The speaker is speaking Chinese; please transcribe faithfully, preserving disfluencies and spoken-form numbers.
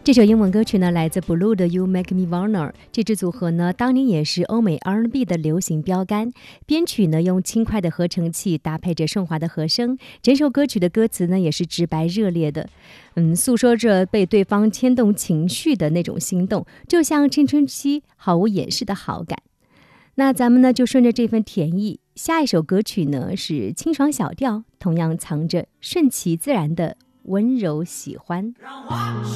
这首英文歌曲呢，来自 Blue 的 You Make Me Wanna。 这支组合呢，当年也是欧美 R and B 的流行标杆。编曲呢，用轻快的合成器搭配着顺滑的和声，整首歌曲的歌词呢，也是直白热烈的，嗯，诉说着被对方牵动情绪的那种心动，就像青春期毫无掩饰的好感。那咱们呢，就顺着这份甜意，下一首歌曲呢是清爽小调，同样藏着顺其自然的温柔喜欢。